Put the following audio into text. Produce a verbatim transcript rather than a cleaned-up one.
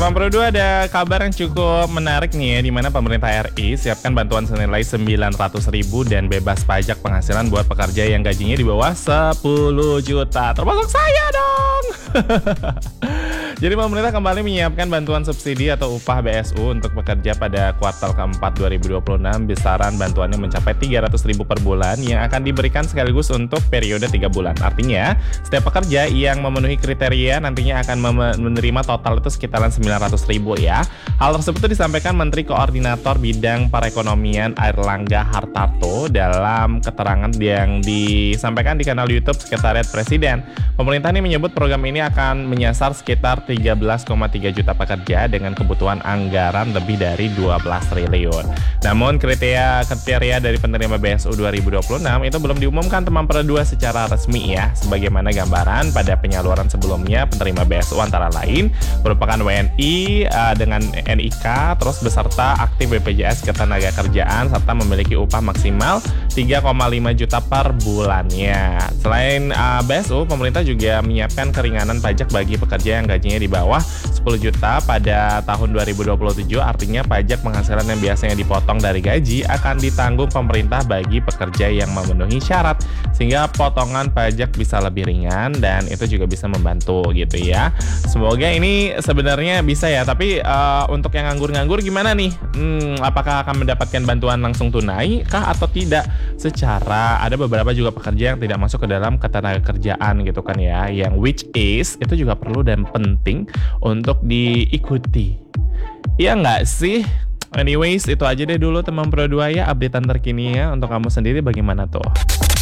Teman Pro dua ada kabar yang cukup menarik nih ya, di mana pemerintah R I siapkan bantuan senilai sembilan ratus ribu dan bebas pajak penghasilan buat pekerja yang gajinya di bawah sepuluh juta. Termasuk saya dong. Jadi pemerintah kembali menyiapkan bantuan subsidi atau upah B S U untuk pekerja pada kuartal keempat dua ribu dua puluh enam. Besaran bantuannya mencapai tiga ratus ribu per bulan yang akan diberikan sekaligus untuk periode tiga bulan. Artinya, setiap pekerja yang memenuhi kriteria nantinya akan menerima total itu sekitaran sembilan ratus ribu ya. Hal tersebut disampaikan Menteri Koordinator Bidang Perekonomian Airlangga Hartarto dalam keterangan yang disampaikan di kanal YouTube Sekretariat Presiden. Pemerintah ini menyebut program ini akan menyasar sekitar tiga belas koma tiga juta pekerja dengan kebutuhan anggaran lebih dari dua belas triliun. Namun kriteria kriteria dari penerima B S U dua ribu dua puluh enam itu belum diumumkan teman Pro dua secara resmi ya. Sebagaimana gambaran pada penyaluran sebelumnya, penerima B S U antara lain merupakan W N I uh, dengan N I K, terus beserta aktif B P J S Ketenagakerjaan serta memiliki upah maksimal tiga koma lima juta per bulannya. Selain uh, B S U, pemerintah juga menyiapkan keringanan pajak bagi pekerja yang gajinya di bawah sepuluh juta pada tahun dua ribu dua puluh tujuh. Artinya pajak penghasilan yang biasanya dipotong dari gaji akan ditanggung pemerintah bagi pekerja yang memenuhi syarat, sehingga potongan pajak bisa lebih ringan dan itu juga bisa membantu gitu ya. Semoga ini sebenarnya bisa ya, tapi uh, untuk yang nganggur-nganggur gimana nih? Hmm, apakah akan mendapatkan bantuan langsung tunai kah atau tidak? Secara ada beberapa juga pekerja yang tidak masuk ke dalam ketenagakerjaan gitu kan ya, yang which is itu juga perlu dan penting untuk diikuti. Iya nggak sih? Anyways, itu aja deh dulu teman Pro dua ya, updatean terkini ya. Untuk kamu sendiri bagaimana tuh?